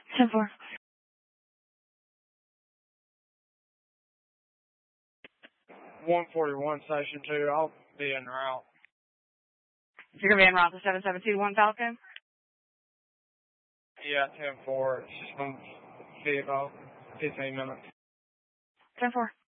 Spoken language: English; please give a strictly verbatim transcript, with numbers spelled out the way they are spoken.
ten four. one forty-one, Station two. I'll be en route. You're going to be en route to seven seven two one Falcon? Yeah, ten four. It's just going to be about fifteen minutes. ten four.